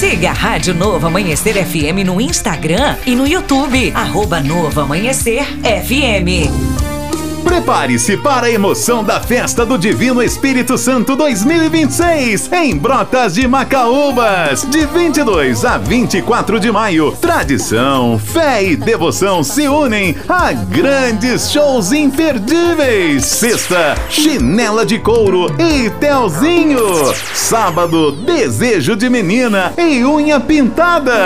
Siga a Rádio Novo Amanhecer FM no Instagram e no YouTube, @Novo Amanhecer FM. Prepare-se para a emoção da Festa do Divino Espírito Santo 2026 em Brotas de Macaúbas, de 22 a 24 de maio. Tradição, fé e devoção se unem a grandes shows imperdíveis. Sexta, Chinela de Couro e Telzinho. Sábado, Desejo de Menina e Unha Pintada.